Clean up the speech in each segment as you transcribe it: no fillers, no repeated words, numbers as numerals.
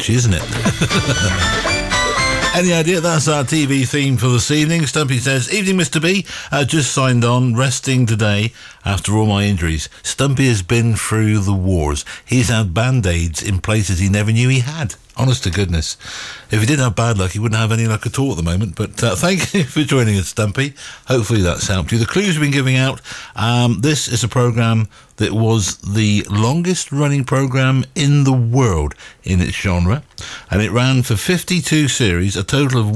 catchy, isn't it? Any idea? That's our TV theme for this evening. Stumpy says, "Evening, Mr. B. Just signed on, resting today after all my injuries. Stumpy has been through the wars. He's had band-aids in places he never knew he had." Honest to goodness. If he didn't have bad luck, he wouldn't have any luck at all at the moment. But thank you for joining us, Stumpy. Hopefully that's helped you. The clues we've been giving out, this is a programme that was the longest-running programme in the world in its genre. And it ran for 52 series, a total of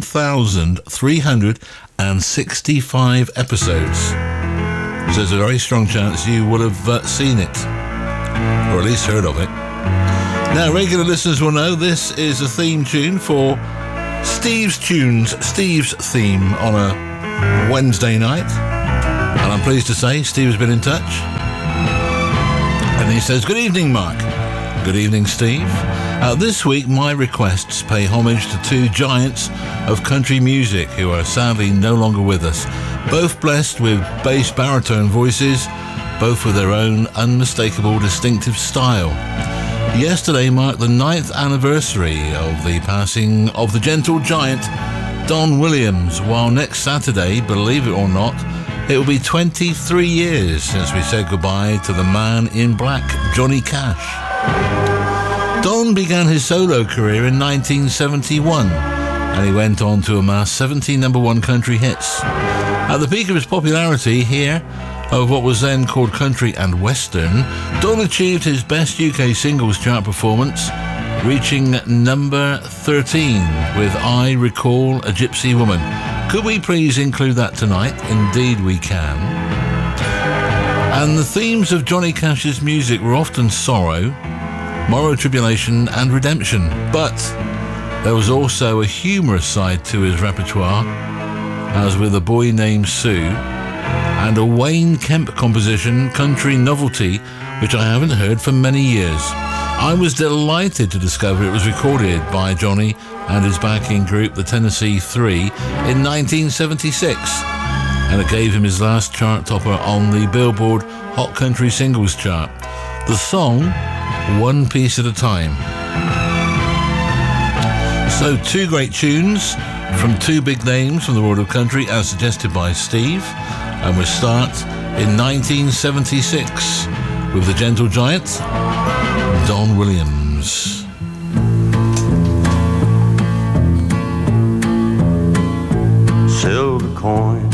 1,365 episodes. So there's a very strong chance you will have seen it, or at least heard of it. Now, regular listeners will know this is a theme tune for Steve's Tunes, Steve's theme on a Wednesday night. And I'm pleased to say Steve has been in touch. And he says, "Good evening, Mark." Good evening, Steve. This week, my requests pay homage to two giants of country music who are sadly no longer with us. Both blessed with bass baritone voices, both with their own unmistakable distinctive style. Yesterday marked the 9th anniversary of the passing of the gentle giant Don Williams, while next Saturday, believe it or not, it will be 23 years since we said goodbye to the man in black, Johnny Cash. Don began his solo career in 1971, and he went on to amass 17 number-one country hits. At the peak of his popularity here, of what was then called country and western, Don achieved his best UK singles chart performance, reaching number 13 with "I Recall a Gypsy Woman." Could we please include that tonight? Indeed we can. And the themes of Johnny Cash's music were often sorrow, moral tribulation and redemption. But there was also a humorous side to his repertoire, as with "A Boy Named Sue" and a Wayne Kemp composition, "Country Novelty," which I haven't heard for many years. I was delighted to discover it was recorded by Johnny and his backing group, the Tennessee Three, in 1976, and it gave him his last chart topper on the Billboard Hot Country Singles chart. The song, "One Piece at a Time." So two great tunes from two big names from the world of country, as suggested by Steve. And we'll start in 1976 with the gentle giant, Don Williams. Silver coin